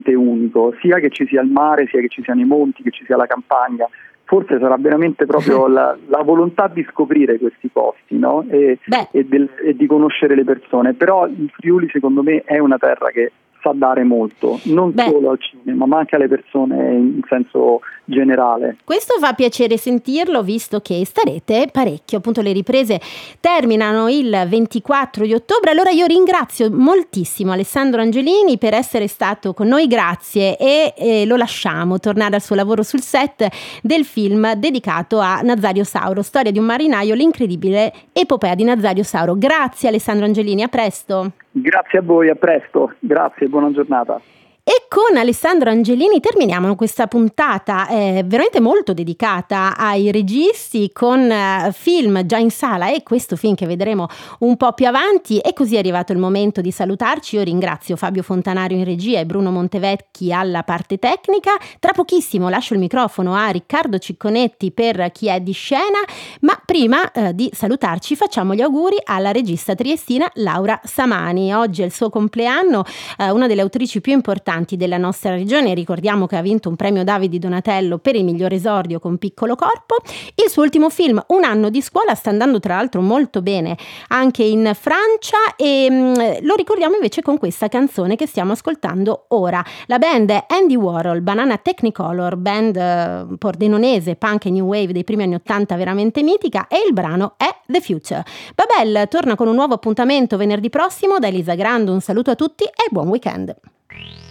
unico, sia che ci sia il mare, sia che ci siano i monti, che ci sia la campagna. Forse sarà veramente proprio la volontà di scoprire questi posti, no? E di conoscere le persone. Però il Friuli secondo me è una terra che sa dare molto, non solo al cinema, ma anche alle persone in senso generale. Questo fa piacere sentirlo, visto che starete parecchio, appunto le riprese terminano il 24 di ottobre, allora io ringrazio moltissimo Alessandro Angelini per essere stato con noi, grazie, e lo lasciamo tornare al suo lavoro sul set del film dedicato a Nazario Sauro, storia di un marinaio, l'incredibile epopea di Nazario Sauro. Grazie Alessandro Angelini, a presto. Grazie a voi, a presto, grazie, buona giornata. E con Alessandro Angelini terminiamo questa puntata veramente molto dedicata ai registi, con film già in sala e questo film che vedremo un po' più avanti. E così è arrivato il momento di salutarci. Io ringrazio Fabio Fontanario in regia e Bruno Montevecchi alla parte tecnica. Tra pochissimo lascio il microfono a Riccardo Cicconetti per Chi è di scena, ma prima di salutarci facciamo gli auguri alla regista triestina Laura Samani. Oggi è il suo compleanno, una delle autrici più importanti della nostra regione. Ricordiamo che ha vinto un premio Davide Donatello per il miglior esordio con Piccolo Corpo. Il suo ultimo film, Un anno di scuola, sta andando tra l'altro molto bene anche in Francia e lo ricordiamo invece con questa canzone che stiamo ascoltando ora. La band è Andy Warhol, Banana Technicolor, band pordenonese, punk e new wave dei primi anni '80, veramente mitica, e il brano è The Future. Babel torna con un nuovo appuntamento venerdì prossimo. Da Elisa Grando un saluto a tutti e buon weekend.